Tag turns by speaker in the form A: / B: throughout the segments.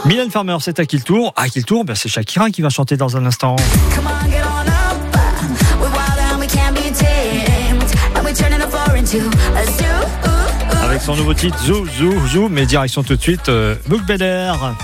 A: Mylène Farmer, c'est à qui le tour? À qui le tour? C'est Shakira qui va chanter dans un instant. Avec son nouveau titre Zou Zou Zou, mais direction tout de suite Book Belair.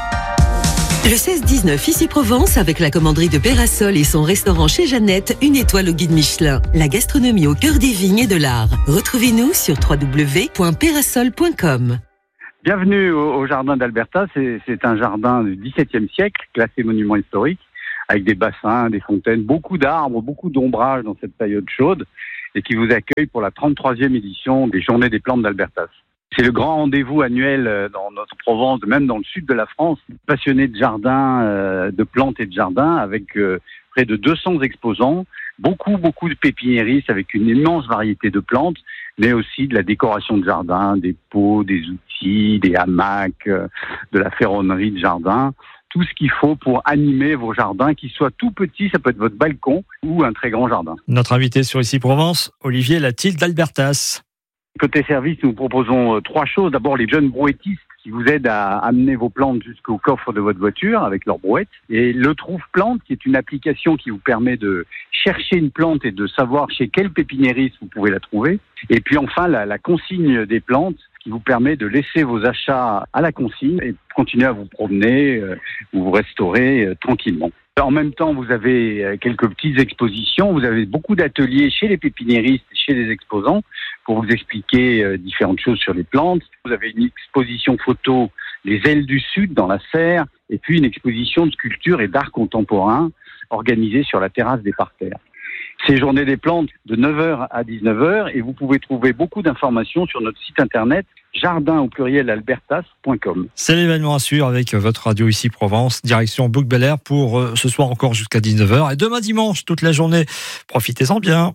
B: Le 16-19 ici Provence avec la commanderie de Pérasol et son restaurant chez Jeannette, une étoile au guide Michelin. La gastronomie au cœur des vignes et de l'art. Retrouvez-nous sur www.perasol.com.
C: Bienvenue au jardin d'Alberta. C'est un jardin du XVIIe siècle, classé monument historique, avec des bassins, des fontaines, beaucoup d'arbres, beaucoup d'ombrage dans cette période chaude, et qui vous accueille pour la 33e édition des Journées des plantes d'Albertas. C'est le grand rendez-vous annuel dans notre Provence, même dans le sud de la France. Passionnés de jardin, de plantes et de jardin, avec près de 200 exposants, beaucoup de pépiniéristes avec une immense variété de plantes, mais aussi de la décoration de jardin, des pots, des outils, des hamacs, de la ferronnerie de jardin. Tout ce qu'il faut pour animer vos jardins, qu'ils soient tout petits, ça peut être votre balcon ou un très grand jardin.
A: Notre invité sur Ici Provence, Olivier Latil d'Albertas.
C: Côté service, nous proposons 3 choses. D'abord, les jeunes brouettistes qui vous aident à amener vos plantes jusqu'au coffre de votre voiture avec leur brouette. Et le Trouve-Plante, qui est une application qui vous permet de chercher une plante et de savoir chez quel pépiniériste vous pouvez la trouver. Et puis enfin, la consigne des plantes, qui vous permet de laisser vos achats à la consigne et continuer à vous promener ou vous restaurer tranquillement. En même temps, vous avez quelques petites expositions, vous avez beaucoup d'ateliers chez les pépiniéristes et chez les exposants pour vous expliquer différentes choses sur les plantes. Vous avez une exposition photo Les ailes du Sud dans la serre et puis une exposition de sculpture et d'art contemporain organisée sur la terrasse des parterres. Ces Journées des plantes de 9h à 19h et vous pouvez trouver beaucoup d'informations sur notre site internet jardin@albertas.com.
A: C'est l'événement à suivre avec votre radio Ici Provence, direction Book Belair pour ce soir encore jusqu'à 19h et demain dimanche toute la journée. Profitez-en bien.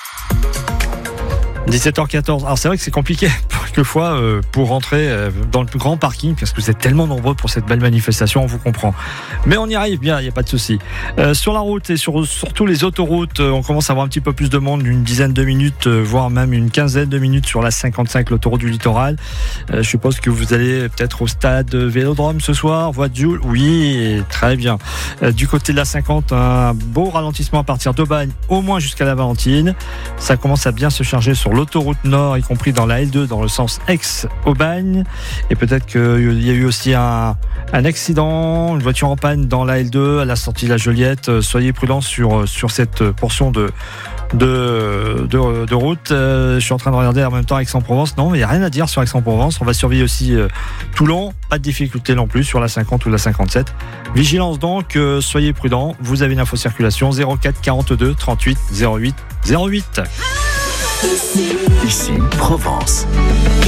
A: 17h14. Alors c'est vrai que c'est compliqué quelquefois pour rentrer dans le plus grand parking parce que vous êtes tellement nombreux pour cette belle manifestation, on vous comprend. Mais on y arrive bien, il n'y a pas de souci. Sur la route et surtout les autoroutes, on commence à avoir un petit peu plus de monde, une dizaine de minutes, voire même une quinzaine de minutes sur la 55, l'autoroute du littoral. Je suppose que vous allez peut-être au stade Vélodrome ce soir, voie de Joule. Oui, très bien. Du côté de la 50, un beau ralentissement à partir d'Aubagne, au moins jusqu'à la Valentine. Ça commence à bien se charger sur l'autoroute nord, y compris dans la L2, dans le sens ex-Aubagne. Et peut-être qu'il y a eu aussi un accident, une voiture en panne dans la L2 à la sortie de la Joliette. Soyez prudents sur cette portion de route. Je suis en train de regarder en même temps Aix-en-Provence. Non, il n'y a rien à dire sur Aix-en-Provence. On va surveiller aussi Toulon. Pas de difficulté non plus sur la 50 ou la 57. Vigilance donc, soyez prudents. Vous avez une info circulation 04 42 38 08 08.
D: Ici Provence.